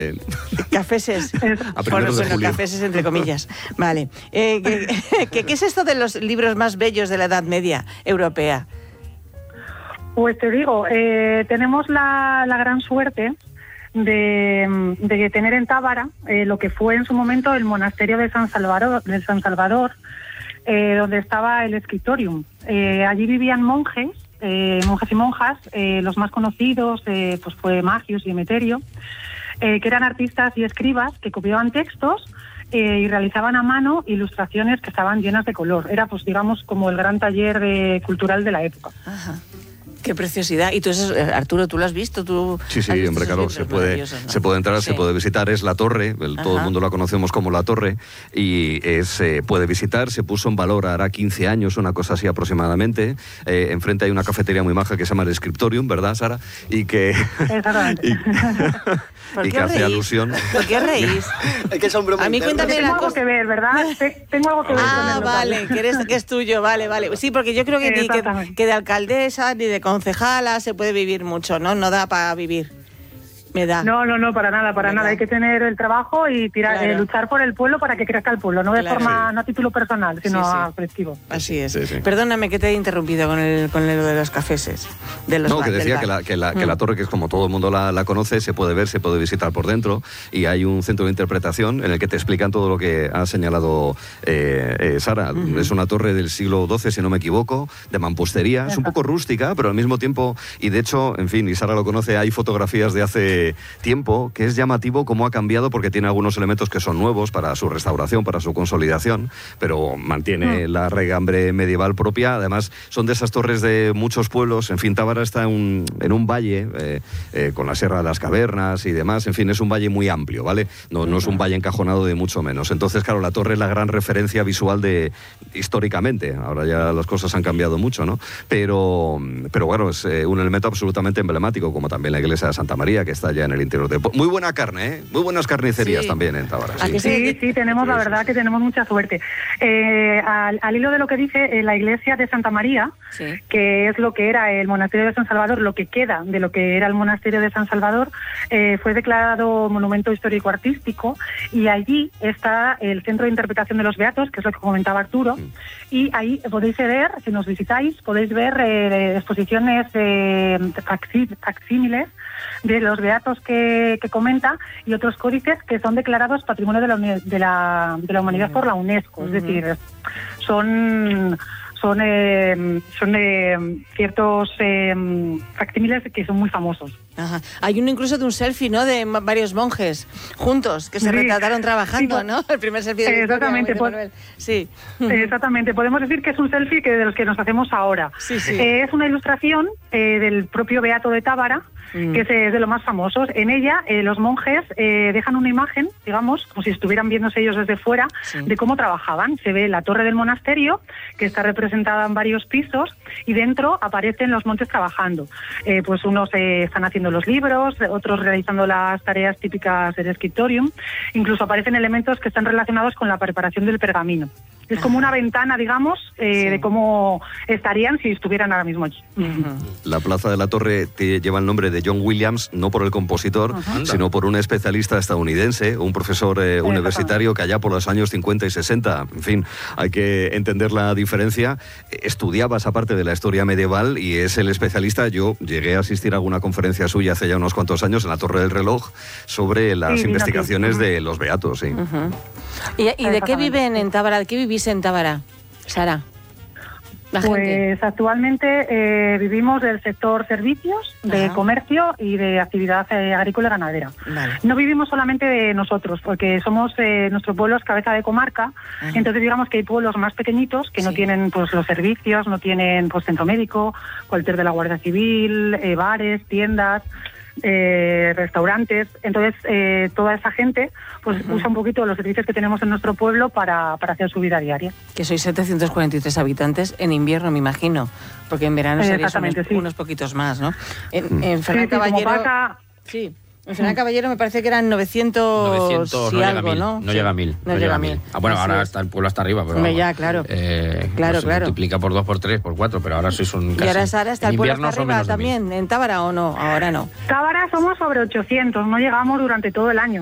Cafeses. Bueno, cafeses entre comillas. Vale. ¿Qué es esto de los libros más bellos de la Edad Media europea? Pues te digo, tenemos la gran suerte de tener en Tábara lo que fue en su momento el monasterio de San Salvador, donde estaba el Scriptorium. Allí vivían monjes y monjas, los más conocidos pues fue Magius y Emeterio, que eran artistas y escribas que copiaban textos y realizaban a mano ilustraciones que estaban llenas de color. Era, pues digamos, como el gran taller cultural de la época. Ajá. Qué preciosidad. Y tú, Arturo, ¿tú lo has visto? Sí, hombre, claro, se puede entrar, sí. Se puede visitar, es la torre, todo el mundo la conocemos como la torre, y puede visitar, se puso en valor hará 15 años, una cosa así aproximadamente. Enfrente hay una cafetería muy maja que se llama el Scriptorium, ¿verdad, Sara? Y que... y que hace alusión... ¿Por qué reís? A mí cuéntame tengo algo que ver, ¿verdad? Tengo algo que ver con el local. Vale, que es tuyo, vale. Sí, porque yo creo que de alcaldesa ni de concejala se puede vivir mucho, ¿no? No da para vivir. Me da. No, para nada. Hay que tener el trabajo y luchar por el pueblo para que crezca el pueblo, no de forma, no a título personal, sino a colectivo. Así es. Sí. Perdóname que te he interrumpido con lo de los cafeses. Que decía que la torre, que es como todo el mundo la conoce, se puede ver, se puede visitar por dentro, y hay un centro de interpretación en el que te explican todo lo que ha señalado Sara. Es una torre del siglo XII, si no me equivoco, de mampostería. Es un poco rústica, pero al mismo tiempo, y de hecho, en fin, y Sara lo conoce, hay fotografías de hace tiempo, que es llamativo cómo ha cambiado, porque tiene algunos elementos que son nuevos para su restauración, para su consolidación, pero mantiene la regambre medieval propia. Además, son de esas torres de muchos pueblos. En fin, Tábara está en un valle con la Sierra de las Cavernas y demás. En fin, es un valle muy amplio, ¿vale? No es un valle encajonado de mucho menos. Entonces, claro, la torre es la gran referencia visual históricamente. Ahora ya las cosas han cambiado mucho, ¿no? Pero bueno, es un elemento absolutamente emblemático, como también la iglesia de Santa María, que está ya en el interior de... Muy buena carne, ¿eh? Muy buenas carnicerías también en Tábara. Sí, tenemos, la verdad que tenemos mucha suerte. Al hilo de lo que dice la iglesia de Santa María, que es lo que era el monasterio de San Salvador, lo que queda de lo que era el monasterio de San Salvador, fue declarado monumento histórico-artístico, y allí está el centro de interpretación de los beatos, que es lo que comentaba Arturo, y ahí podéis ver, si nos visitáis, podéis ver exposiciones facsímiles de los beatos que comenta, y otros códices que son declarados Patrimonio de la Humanidad por la UNESCO. Es decir, son ciertos facsímiles que son muy famosos. Ajá. Hay uno incluso de un selfie, ¿no?, de varios monjes juntos que se retrataron trabajando, ¿no? El primer selfie de exactamente, exactamente. Podemos decir que es un selfie de los que nos hacemos ahora. Sí. Es una ilustración del propio beato de Tábara, que es de los más famosos. En ella, los monjes dejan una imagen, digamos, como si estuvieran viéndose ellos desde fuera, de cómo trabajaban. Se ve la torre del monasterio, que está representada en varios pisos, y dentro aparecen los monjes trabajando. Pues unos están haciendo los libros, otros realizando las tareas típicas del Scriptorium. Incluso aparecen elementos que están relacionados con la preparación del pergamino. Es como una ventana, digamos, de cómo estarían si estuvieran ahora mismo allí. La plaza de la Torre lleva el nombre de John Williams, no por el compositor, sino por un especialista estadounidense, un profesor universitario que allá por los años 50 y 60, en fin, hay que entender la diferencia, estudiaba esa parte de la historia medieval y es el especialista. Yo llegué a asistir a alguna conferencia suya hace ya unos cuantos años en la Torre del Reloj sobre las investigaciones de los beatos. Sí. ¿Y de qué viven en Tábara? ¿De qué vivís en Tábara, Sara? Pues actualmente vivimos del sector servicios, de comercio y de actividad agrícola y ganadera. Vale. No vivimos solamente de nosotros, porque somos nuestro pueblo es cabeza de comarca. Entonces digamos que hay pueblos más pequeñitos que no tienen pues los servicios, no tienen pues centro médico, cuartel de la Guardia Civil, bares, tiendas, restaurantes. Entonces toda esa gente pues usa un poquito los servicios que tenemos en nuestro pueblo para hacer su vida diaria. Que sois 743 habitantes en invierno, me imagino, porque en verano seréis unos poquitos más, ¿no? En Ferran Caballero... En General Caballero me parece que eran 900 y algo, ¿no? No llega a 1000. No llega a 1000. Bueno, ahora está el pueblo hasta arriba, pero ya, claro. Claro. Multiplica por 2, por 3, por 4, pero ahora sois un casi. ¿Y ahora, Sara, está el pueblo hasta arriba también, en Tábara o no? Ahora no. Tábara somos sobre 800, no llegamos durante todo el año.